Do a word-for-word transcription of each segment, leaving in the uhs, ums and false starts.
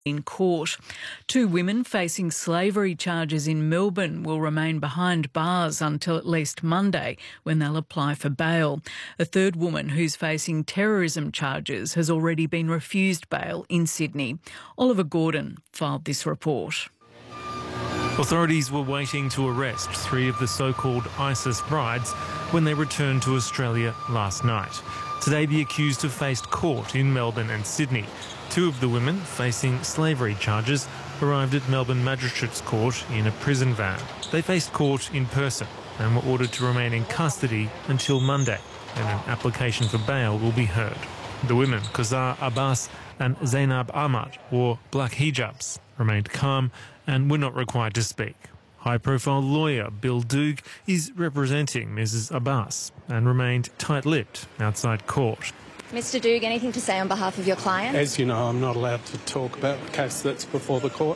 in court. Two women facing slavery charges in Melbourne will remain behind bars until at least Monday, when they'll apply for bail. A third woman who's facing terrorism charges has already been refused bail in Sydney. Oliver Gordon filed this report. Authorities were waiting to arrest three of the so-called ISIS brides when they returned to Australia last night. Today, the accused have faced court in Melbourne and Sydney. Two of the women facing slavery charges arrived at Melbourne Magistrates Court in a prison van. They faced court in person and were ordered to remain in custody until Monday, and an application for bail will be heard. The women, Kazar Abbas and Zainab Ahmad, wore black hijabs, remained calm and were not required to speak. High-profile lawyer Bill Doog is representing Missus Abbas and remained tight-lipped outside court. Mister Doog, anything to say on behalf of your client? As you know, I'm not allowed to talk about the case that's before the court.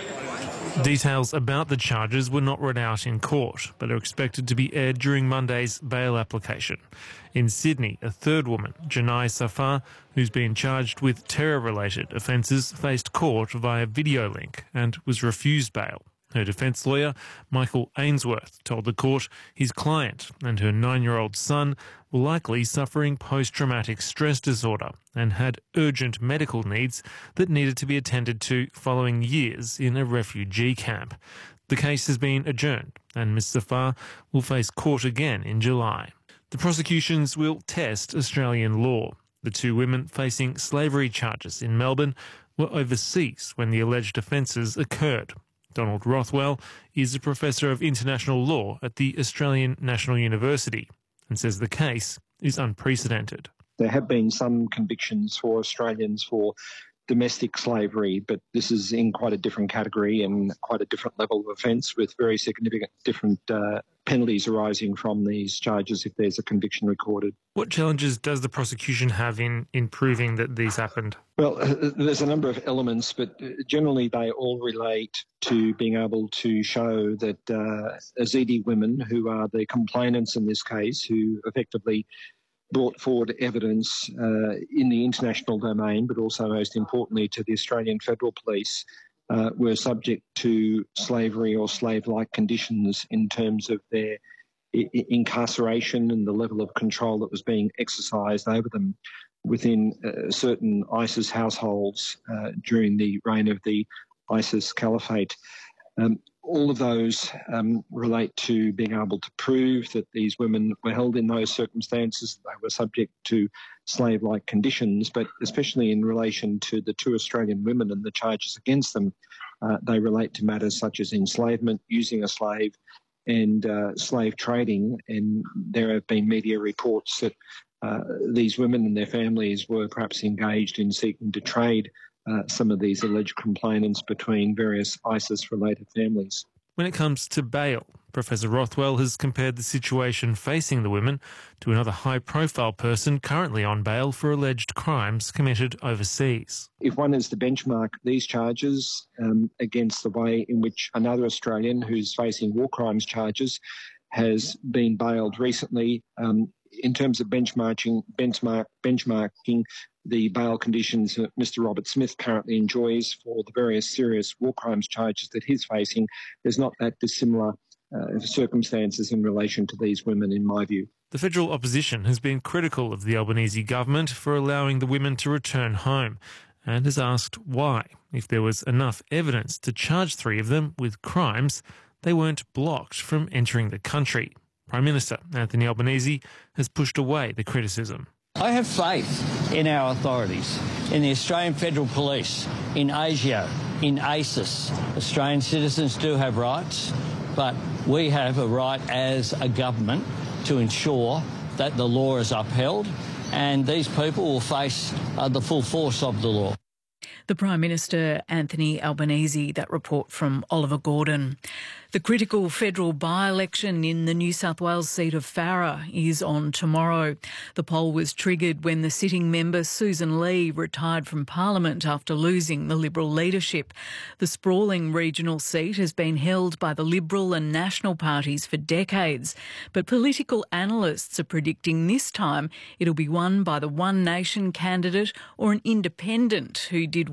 Details about the charges were not read out in court, but are expected to be aired during Monday's bail application. In Sydney, a third woman, Janai Safar, who's been charged with terror-related offences, faced court via video link and was refused bail. Her defence lawyer, Michael Ainsworth, told the court his client and her nine-year-old son were likely suffering post-traumatic stress disorder and had urgent medical needs that needed to be attended to following years in a refugee camp. The case has been adjourned and Miz Safar will face court again in July. The prosecutions will test Australian law. The two women facing slavery charges in Melbourne were overseas when the alleged offences occurred. Donald Rothwell is a professor of international law at the Australian National University and says the case is unprecedented. There have been some convictions for Australians for domestic slavery, but this is in quite a different category and quite a different level of offence with very significant different uh, penalties arising from these charges if there's a conviction recorded. What challenges does the prosecution have in, in proving that these happened? Well, uh, there's a number of elements, but generally they all relate to being able to show that uh, Yazidi women, who are the complainants in this case, who effectively brought forward evidence uh, in the international domain, but also most importantly to the Australian Federal Police, uh, were subject to slavery or slave-like conditions in terms of their I- incarceration and the level of control that was being exercised over them within uh, certain ISIS households uh, during the reign of the ISIS Caliphate. Um, all of those um, relate to being able to prove that these women were held in those circumstances, they were subject to slave-like conditions, but especially in relation to the two Australian women and the charges against them, uh, they relate to matters such as enslavement, using a slave, and uh, slave trading. And there have been media reports that uh, these women and their families were perhaps engaged in seeking to trade Uh, some of these alleged complainants between various ISIS-related families. When it comes to bail, Professor Rothwell has compared the situation facing the women to another high-profile person currently on bail for alleged crimes committed overseas. If one is to benchmark these charges um, against the way in which another Australian who's facing war crimes charges has been bailed recently, um, in terms of benchmarking, benchmark, benchmarking the bail conditions that Mister Robert Smith currently enjoys for the various serious war crimes charges that he's facing, there's not that dissimilar uh, circumstances in relation to these women, in my view. The federal opposition has been critical of the Albanese government for allowing the women to return home and has asked why, if there was enough evidence to charge three of them with crimes, they weren't blocked from entering the country. Prime Minister Anthony Albanese has pushed away the criticism. I have faith in our authorities, in the Australian Federal Police, in ASIO, in ASIS. Australian citizens do have rights, but we have a right as a government to ensure that the law is upheld and these people will face uh, the full force of the law. The Prime Minister, Anthony Albanese, that report from Oliver Gordon. The critical federal by-election in the New South Wales seat of Farrer is on tomorrow. The poll was triggered when the sitting member, Susan Lee, retired from Parliament after losing the Liberal leadership. The sprawling regional seat has been held by the Liberal and National parties for decades, but political analysts are predicting this time it'll be won by the One Nation candidate or an independent who did well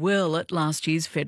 will at last year's federal